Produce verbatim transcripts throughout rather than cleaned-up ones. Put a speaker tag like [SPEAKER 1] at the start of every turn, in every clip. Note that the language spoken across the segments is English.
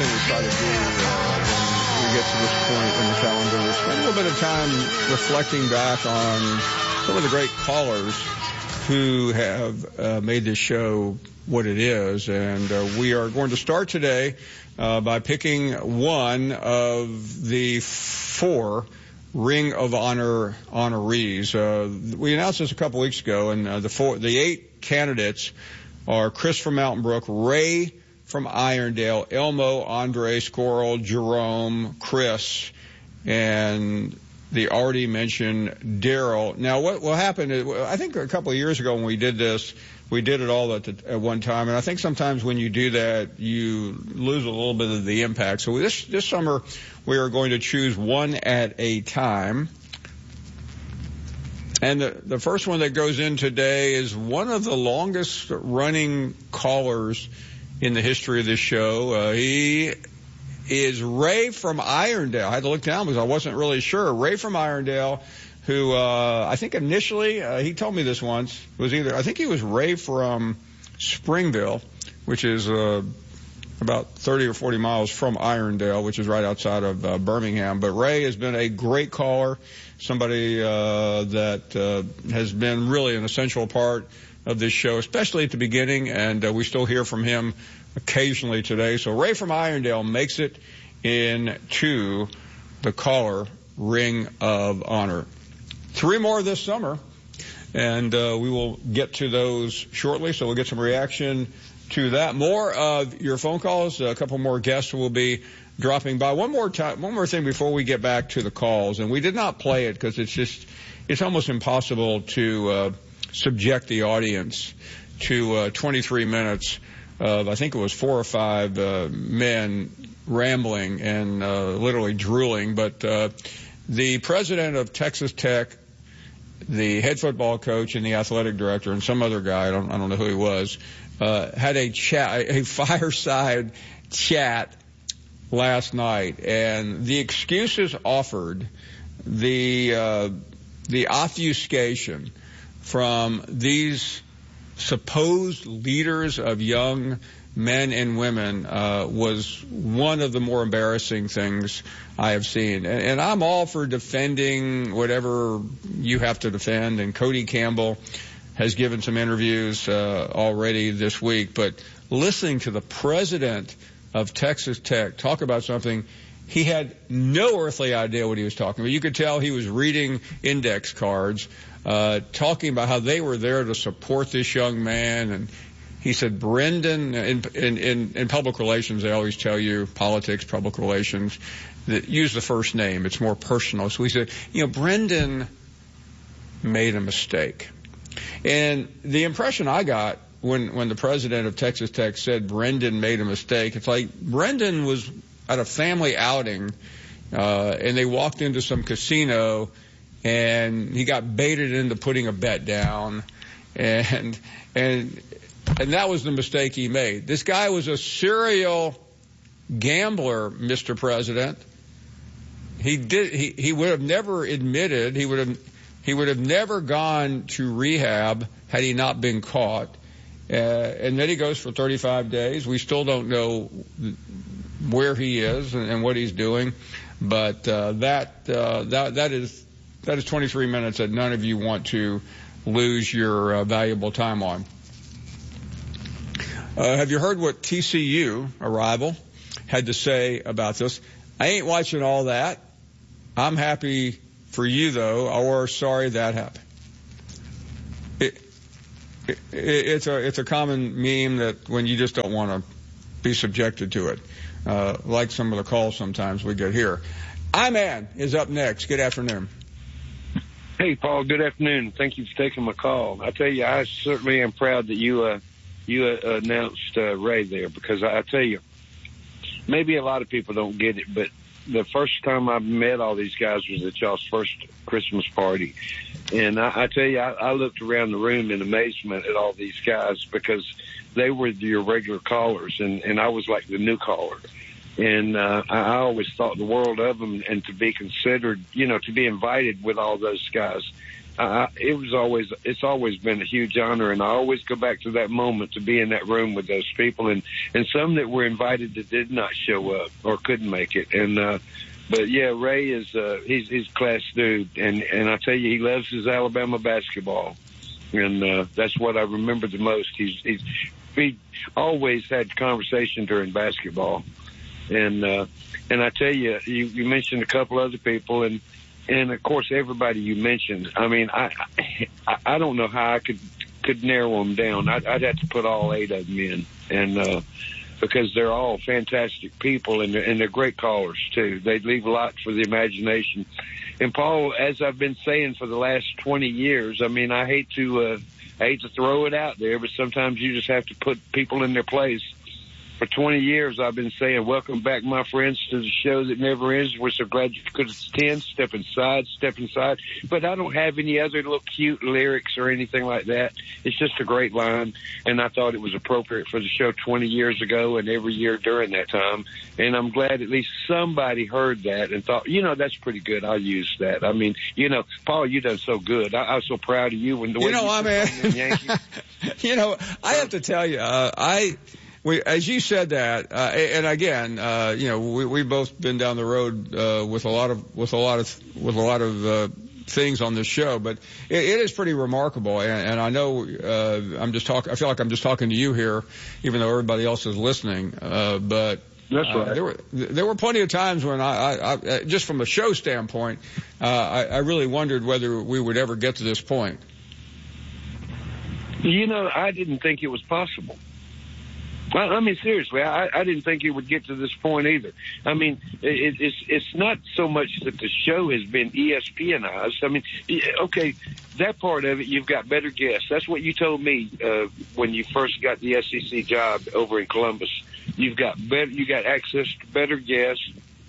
[SPEAKER 1] thing we try to do uh, when we get to this point in the calendar is spend a little bit of time reflecting back on some of the great callers who have uh, made this show what it is. And uh, we are going to start today uh, by picking one of the four Ring of Honor honorees. Uh, we announced this a couple weeks ago, and uh, the four, the eight candidates are Chris from Mountain Brook, Ray from Irondale, Elmo, Andre, Squirrel, Jerome, Chris, and the already mentioned Daryl. Now, what will happen is, I think a couple of years ago when we did this, we did it all at, the, at one time, and I think sometimes when you do that, you lose a little bit of the impact. So this this summer, we are going to choose one at a time. And the, the first one that goes in today is one of the longest running callers in the history of this show. Uh, he is Ray from Irondale. I had to look down because I wasn't really sure. Ray from Irondale, who uh, I think initially, uh, he told me this once, was either, I think he was Ray from Springville, which is uh, about thirty or forty miles from Irondale, which is right outside of uh, Birmingham. But Ray has been a great caller, somebody uh, that uh, has been really an essential part of this show, especially at the beginning, and uh, we still hear from him occasionally today. So Ray from Irondale makes it into the caller Ring of Honor. Three more this summer, and uh, we will get to those shortly, so we'll get some reaction to that. More of your phone calls. A couple more guests will be dropping by. One more time, one more thing before we get back to the calls, and we did not play it because it's just, it's almost impossible to uh, subject the audience to uh, twenty-three minutes of, I think it was four or five uh, men rambling and uh, literally drooling. But uh, the president of Texas Tech, the head football coach, and the athletic director, and some other guy, I don't, I don't know who he was, uh, had a chat, a fireside chat last night, and the excuses offered, the uh, the obfuscation from these supposed leaders of young men and women uh, was one of the more embarrassing things I have seen. And, and I'm all for defending whatever you have to defend, and Cody Campbell has given some interviews uh, already this week, but listening to the president of Texas Tech talk about something he had no earthly idea what he was talking about. You could tell he was reading index cards, uh, talking about how they were there to support this young man. And he said, Brendan, in, in, in, in public relations, they always tell you, politics, public relations, that use the first name. It's more personal. So he said, you know, Brendan made a mistake. And the impression I got when, when the president of Texas Tech said Brendan made a mistake, it's like Brendan was at a family outing, uh, and they walked into some casino, and he got baited into putting a bet down, and and and that was the mistake he made. This guy was a serial gambler, Mister President. He did he, he would have never admitted, he would have he would have never gone to rehab had he not been caught. Uh, and then he goes for thirty-five days. We still don't know where he is and, and what he's doing, but uh, that uh, that that is that is twenty-three minutes that none of you want to lose your uh, valuable time on. Uh, have you heard what T C U, a rival, had to say about this? I ain't watching all that. I'm happy for you though, or sorry that happened. It, it, it's a it's a common meme that when you just don't want to be subjected to it. Uh, like some of the calls sometimes we get here. I-Man is up next. Good afternoon.
[SPEAKER 2] Hey, Paul. Good afternoon. Thank you for taking my call. I tell you, I certainly am proud that you uh, you uh, announced uh, Ray there, because I, I tell you, maybe a lot of people don't get it, but the first time I met all these guys was at y'all's first Christmas party. And I, I tell you, I, I looked around the room in amazement at all these guys, because they were your regular callers, and, and I was like the new caller. And uh, I always thought the world of them, and to be considered, you know, to be invited with all those guys I, it was always, it's always been a huge honor, and I always go back to that moment to be in that room with those people, and, and some that were invited that did not show up or couldn't make it. And, uh, but yeah, Ray is, uh, he's, he's a class dude, and, and I tell you, he loves his Alabama basketball. And, uh, that's what I remember the most. He's, he's, he always had conversation during basketball. And, uh, and I tell you, you, you mentioned a couple other people, and, and of course, everybody you mentioned. I mean, I, I, I don't know how I could, could narrow them down. I'd, I'd have to put all eight of them in. And, uh, because they're all fantastic people, and they're, and they're great callers too. They leave a lot for the imagination. And Paul, as I've been saying for the last twenty years, I mean, I hate to, uh, I hate to throw it out there, but sometimes you just have to put people in their place. For twenty years, I've been saying, welcome back, my friends, to the show that never ends. We're so glad you could attend. Step inside, step inside. But I don't have any other little cute lyrics or anything like that. It's just a great line, and I thought it was appropriate for the show twenty years ago and every year during that time. And I'm glad at least somebody heard that and thought, you know, that's pretty good. I'll use that. I mean, you know, Paul, you done so good. I, I was so proud of you. When the
[SPEAKER 1] you
[SPEAKER 2] way
[SPEAKER 1] know,
[SPEAKER 2] you
[SPEAKER 1] I mean, you know, I have to tell you, uh, I. We, as you said that, uh, and again, uh, you know, we, we've both been down the road, uh, with a lot of, with a lot of, with a lot of, uh, things on this show, but it, it is pretty remarkable. And, and I know, uh, I'm just talking, I feel like I'm just talking to you here, even though everybody else is listening. Uh, but,
[SPEAKER 2] That's right.
[SPEAKER 1] uh, there were, there were plenty of times when I, I, I just from a show standpoint, uh, I, I really wondered whether we would ever get to this point.
[SPEAKER 2] You know, I didn't think it was possible. I mean, seriously, I, I didn't think it would get to this point either. I mean, it, it's it's not so much that the show has been E S P N-ized. I mean, okay, that part of it, you've got better guests. That's what you told me uh, when you first got the S E C job over in Columbus. You've got better, you got access to better guests,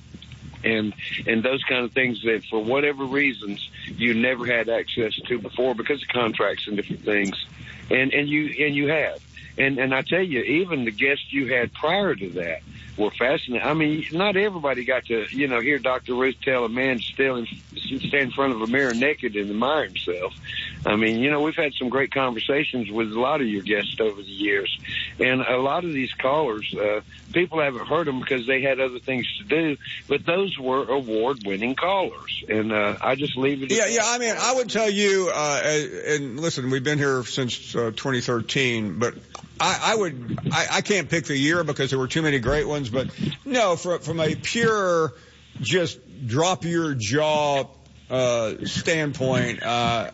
[SPEAKER 2] and and those kind of things that for whatever reasons you never had access to before because of contracts and different things, and and you and you have. And, and I tell you, even the guests you had prior to that were fascinating. I mean, not everybody got to, you know, hear Doctor Ruth tell a man to stand in front of a mirror naked and admire himself. I mean, you know, we've had some great conversations with a lot of your guests over the years. And a lot of these callers, uh, people haven't heard them because they had other things to do, but those were award-winning callers. And uh, I just leave it at
[SPEAKER 1] Yeah,
[SPEAKER 2] that.
[SPEAKER 1] yeah, I mean, I would tell you, uh, and listen, we've been here since uh, twenty thirteen, but I, I would, I, I can't pick the year because there were too many great ones, but no, for, from a pure, just drop your jaw, uh, standpoint, uh,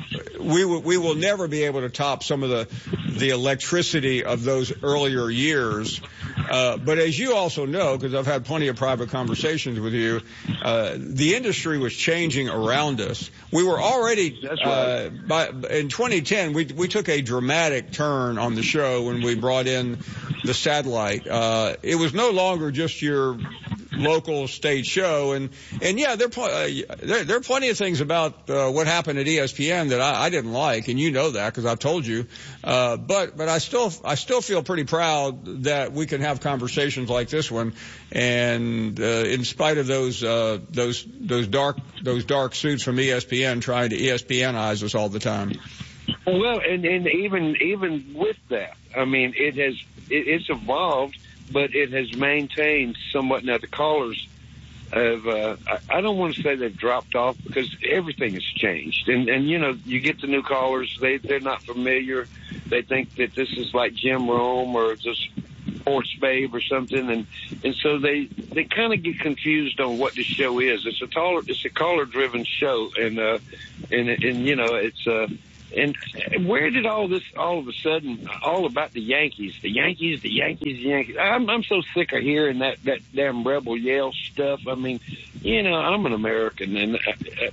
[SPEAKER 1] we will, we will never be able to top some of the, the electricity of those earlier years. Uh, but as you also know, because I've had plenty of private conversations with you, uh, the industry was changing around us. We were already,
[SPEAKER 2] That's
[SPEAKER 1] uh,
[SPEAKER 2] right.
[SPEAKER 1] by, in twenty ten, we, we took a dramatic turn on the show when we brought in the satellite. Uh, it was no longer just your local state show. And, and yeah, there, uh, there, there are plenty of things about, uh, what happened at E S P N that I, I didn't like. And you know that because I've told you. Uh, but, but I still, I still feel pretty proud that we can have conversations like this one. And, uh, in spite of those, uh, those, those dark, those dark suits from E S P N trying to E S P N-ize us all the time.
[SPEAKER 2] Well, and, and even, even with that, I mean, it has, it, it's evolved, but it has maintained somewhat. Now, the callers have, uh, I, I don't want to say they've dropped off because everything has changed. And, and, you know, you get the new callers, they, they're not familiar. They think that this is like Jim Rome or just Sports Babe or something. And, and so they, they kind of get confused on what this show is. It's a taller, it's a caller driven show. And, uh, and, and, you know, it's, uh, And where did all this, all of a sudden, all about the Yankees, the Yankees, the Yankees, the Yankees? I'm, I'm so sick of hearing that, that damn Rebel Yell stuff. I mean, you know, I'm an American, and uh,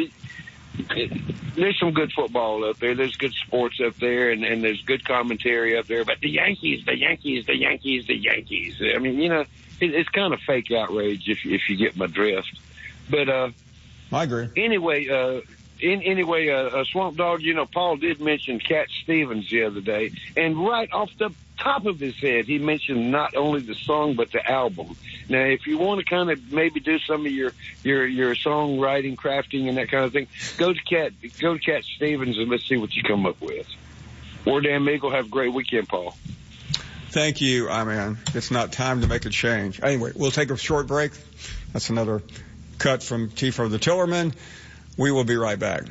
[SPEAKER 2] uh, there's some good football up there. There's good sports up there, and, and there's good commentary up there. But the Yankees, the Yankees, the Yankees, the Yankees. I mean, you know, it, it's kind of fake outrage if if you get my drift. But uh,
[SPEAKER 1] I agree.
[SPEAKER 2] Anyway, uh. in, anyway, uh, uh, Swamp Dog, you know, Paul did mention Cat Stevens the other day, and right off the top of his head, he mentioned not only the song but the album. Now, if you want to kind of maybe do some of your your your songwriting, crafting, and that kind of thing, go to Cat go to Cat Stevens and let's see what you come up with. War Damn Eagle, have a great weekend, Paul.
[SPEAKER 1] Thank you. I mean, it's not time to make a change. Anyway, we'll take a short break. That's another cut from Tifo the Tillerman. We will be right back.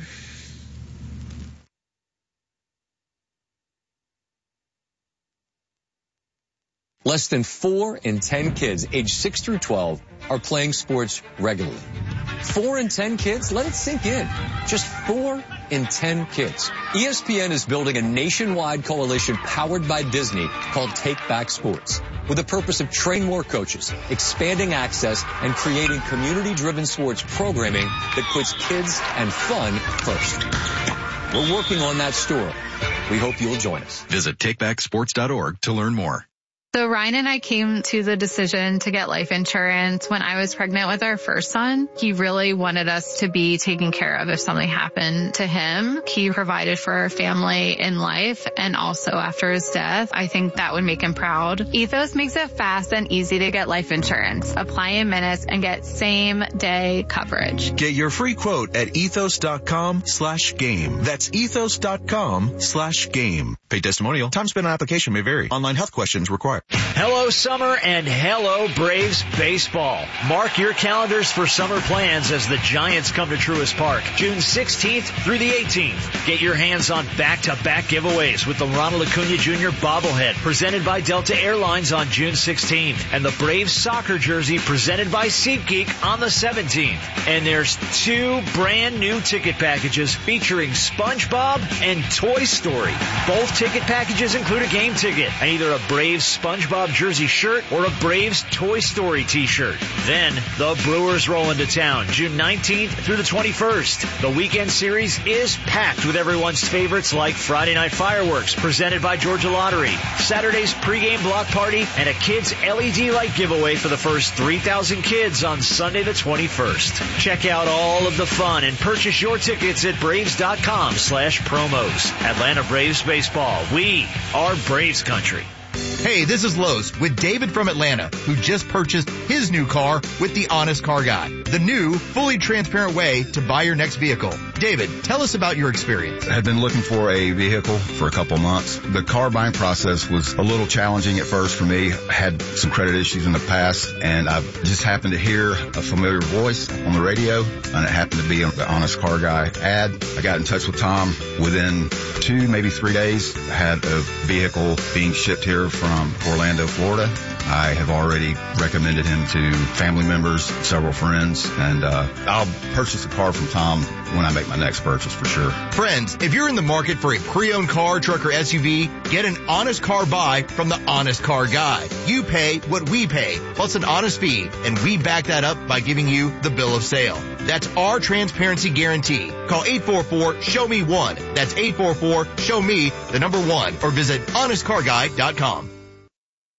[SPEAKER 3] Less than four in ten kids aged six through twelve are playing sports regularly. Four in ten kids? Let it sink in. Just four in ten kids. E S P N is building a nationwide coalition powered by Disney called Take Back Sports, with the purpose of training more coaches, expanding access, and creating community-driven sports programming that puts kids and fun first. We're working on that story. We hope you'll join us.
[SPEAKER 4] Visit take back sports dot org to learn more.
[SPEAKER 5] So Ryan and I came to the decision to get life insurance when I was pregnant with our first son. He really wanted us to be taken care of if something happened to him. He provided for our family in life and also after his death. I think that would make him proud. Ethos makes it fast and easy to get life insurance. Apply in minutes and get same day coverage.
[SPEAKER 6] Get your free quote at ethos.com slash game. That's ethos.com slash game. Paid testimonial. Time spent on application may vary. Online health questions required.
[SPEAKER 7] Hello, summer, and hello, Braves baseball. Mark your calendars for summer plans as the Giants come to Truist Park, June sixteenth through the eighteenth. Get your hands on back-to-back giveaways with the Ronald Acuna Junior bobblehead presented by Delta Airlines on June sixteenth, and the Braves soccer jersey presented by SeatGeek on the seventeenth. And there's two brand new ticket packages featuring SpongeBob and Toy Story. Both ticket packages include a game ticket and either a Braves SpongeBob jersey shirt or a Braves Toy Story t-shirt. Then the Brewers roll into town June nineteenth through the twenty-first. The weekend series is packed with everyone's favorites like Friday Night Fireworks presented by Georgia Lottery, Saturday's pregame block party, and a kids L E D light giveaway for the first three thousand kids on Sunday the twenty-first. Check out all of the fun and purchase your tickets at braves.com slash promos. Atlanta Braves baseball. We are Braves country.
[SPEAKER 8] Hey, this is Lowe's with David from Atlanta, who just purchased his new car with the Honest Car Guy, the new, fully transparent way to buy your next vehicle. David, tell us about your experience.
[SPEAKER 9] I had been looking for a vehicle for a couple months. The car buying process was a little challenging at first for me. I had some credit issues in the past, and I just happened to hear a familiar voice on the radio, and it happened to be the Honest Car Guy ad. I got in touch with Tom. Within two, maybe three days, I had a vehicle being shipped here from Orlando, Florida. I have already recommended him to family members, several friends, and uh, I'll purchase a car from Tom when I make my next purchase for sure.
[SPEAKER 8] Friends, if you're in the market for a pre-owned car, truck, or S U V, get an honest car buy from the Honest Car Guy. You pay what we pay, plus an honest fee, and we back that up by giving you the bill of sale. That's our transparency guarantee. Call eight four four, show me one. That's eight four four, show me the number one, or visit honest car guy dot com.